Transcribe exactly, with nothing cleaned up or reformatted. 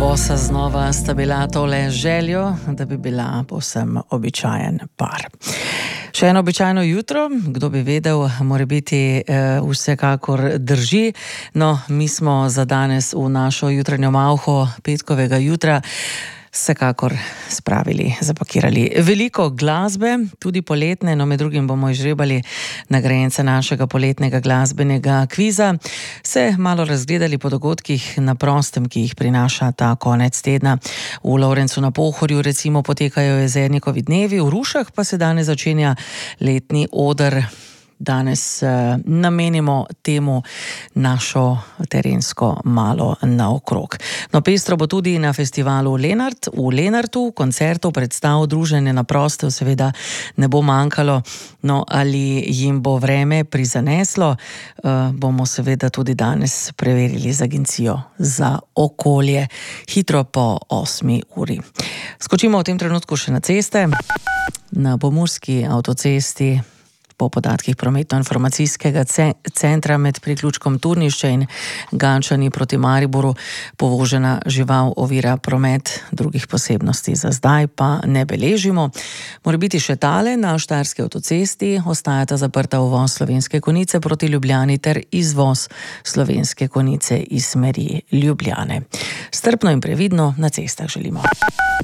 Bosa znova sta bila tole željo, da bi bila povsem običajen par. Še eno običajno jutro, kdo bi vedel, mora biti eh, vsekakor drži. No, mi smo za danes v našo jutranjo malho petkovega jutra vsekakor spravili, zapakirali veliko glasbe, tudi poletne, no med drugim bomo izžrebali nagrajence našega poletnega glasbenega kviza, se malo razgledali po dogodkih na prostem, ki jih prinaša ta konec tedna. V Lovrencu na Pohorju recimo potekajo Jezernikovi dnevi, v Rušah pa se danes začenja letni oder. Danes eh, namenimo temu našo terensko malo naokrog. No, pestro bo tudi na festivalu Lenart v Lenartu, koncertov, predstav, druženje na prostem seveda ne bo manjkalo. No, ali jim bo vreme prizaneslo, eh, bomo seveda tudi danes preverili z Agencijo za okolje, hitro po osmi uri. Skočimo v tem trenutku še na ceste. Na pomurski avtocesti po podatkih prometno-informacijskega centra med priključkom Turnišče in Gančani proti Mariboru povožena žival ovira promet, drugih posebnosti za zdaj pa ne beležimo. Mora biti še tale, na Štajerski avtocesti ostajata zaprta uvoz Slovenske Konjice proti Ljubljani ter izvoz Slovenske Konjice iz smeri Ljubljane. Strpno in previdno na cestah želimo.